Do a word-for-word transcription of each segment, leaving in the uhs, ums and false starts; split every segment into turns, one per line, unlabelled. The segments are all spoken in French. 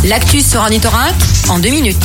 L'actu sur Ornithorynque en deux minutes.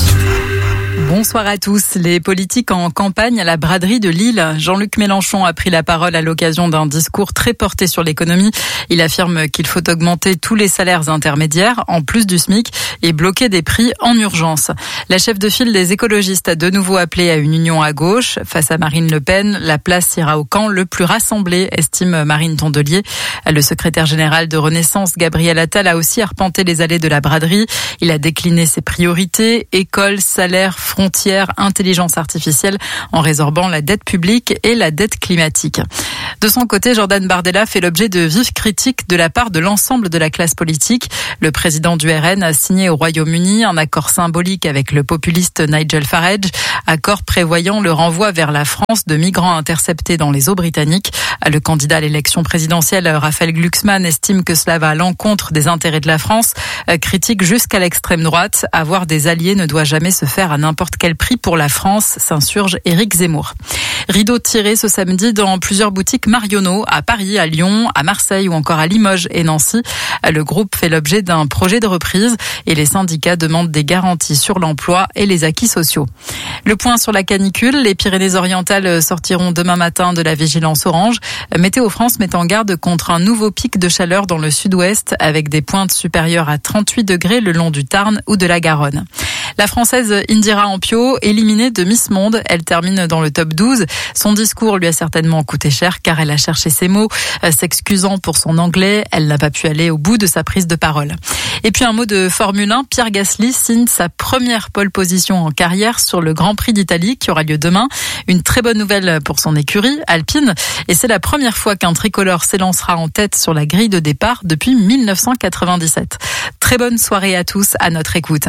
Bonsoir à tous. Les politiques en campagne à la braderie de Lille. Jean-Luc Mélenchon a pris la parole à l'occasion d'un discours très porté sur l'économie. Il affirme qu'il faut augmenter tous les salaires intermédiaires, en plus du SMIC, et bloquer des prix en urgence. La chef de file des écologistes a de nouveau appelé à une union à gauche. Face à Marine Le Pen, la place ira au camp le plus rassemblé, estime Marine Tondelier. Le secrétaire général de Renaissance, Gabriel Attal, a aussi arpenté les allées de la braderie. Il a décliné ses priorités, école, salaire, frontières, intelligence artificielle, en résorbant la dette publique et la dette climatique. De son côté, Jordan Bardella fait l'objet de vives critiques de la part de l'ensemble de la classe politique. Le président du R N a signé au Royaume-Uni un accord symbolique avec le populiste Nigel Farage, accord prévoyant le renvoi vers la France de migrants interceptés dans les eaux britanniques. Le candidat à l'élection présidentielle, Raphaël Glucksmann, estime que cela va à l'encontre des intérêts de la France, critique jusqu'à l'extrême droite. Avoir des alliés ne doit jamais se faire à n'importe quel prix pour la France, s'insurge Éric Zemmour. Rideau tiré ce samedi dans plusieurs boutiques Marionneau, à Paris, à Lyon, à Marseille ou encore à Limoges et Nancy. Le groupe fait l'objet d'un projet de reprise et les syndicats demandent des garanties sur l'emploi et les acquis sociaux. Le point sur la canicule, les Pyrénées-Orientales sortiront demain matin de la vigilance orange. Météo France met en garde contre un nouveau pic de chaleur dans le sud-ouest avec des pointes supérieures à trente-huit degrés le long du Tarn ou de la Garonne. La Française Indira Ampio, éliminée de Miss Monde, elle termine dans le top douze. Son discours lui a certainement coûté cher car elle a cherché ses mots. S'excusant pour son anglais, elle n'a pas pu aller au bout de sa prise de parole. Et puis un mot de Formule un, Pierre Gasly signe sa première pole position en carrière sur le Grand Prix d'Italie qui aura lieu demain. Une très bonne nouvelle pour son écurie, Alpine. Et c'est la première fois qu'un tricolore s'élancera en tête sur la grille de départ depuis mille neuf cent quatre-vingt-dix-sept. Très bonne soirée à tous, à notre écoute.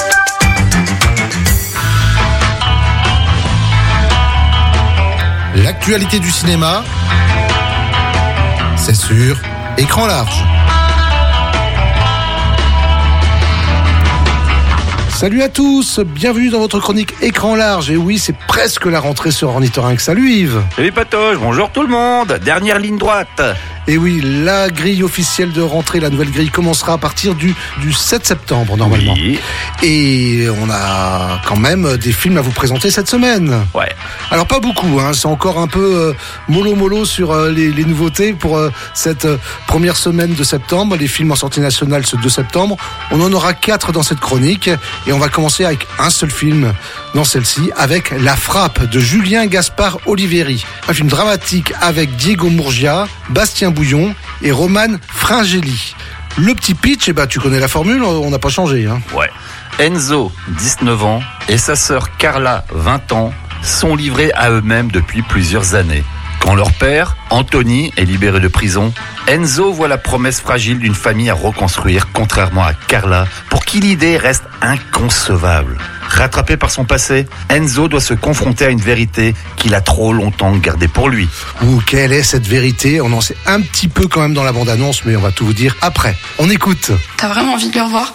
L'actualité du cinéma, c'est sur Écran Large. Salut à tous, bienvenue dans votre chronique Écran Large. Et oui, c'est presque la rentrée sur Ornithorynque. Salut Yves.
Salut Patoche, bonjour tout le monde. Dernière ligne droite.
Et oui, la grille officielle de rentrée, la nouvelle grille commencera à partir du, du sept septembre normalement.
Oui.
Et on a quand même des films à vous présenter cette semaine.
Ouais.
Alors pas beaucoup, hein, c'est encore un peu euh, mollo mollo sur euh, les, les nouveautés pour euh, cette euh, première semaine de septembre. Les films en sortie nationale ce deux septembre. On en aura quatre dans cette chronique et on va commencer avec un seul film dans celle-ci, avec La Frappe de Julien Gaspard Oliveri. Un film dramatique avec Diego Murgia, Bastien Bouillon et Roman Fringeli. Le petit pitch, eh ben, tu connais la formule, on n'a pas changé. Hein.
Ouais. Enzo, dix-neuf ans, et sa sœur Carla, vingt ans, sont livrés à eux-mêmes depuis plusieurs années. Quand leur père, Anthony, est libéré de prison, Enzo voit la promesse fragile d'une famille à reconstruire, contrairement à Carla, pour qui l'idée reste inconcevable. Rattrapé par son passé, Enzo doit se confronter à une vérité qu'il a trop longtemps gardée pour lui.
Ou quelle est cette vérité ? On en sait un petit peu quand même dans la bande-annonce, mais on va tout vous dire après. On écoute.
T'as vraiment envie de le revoir ?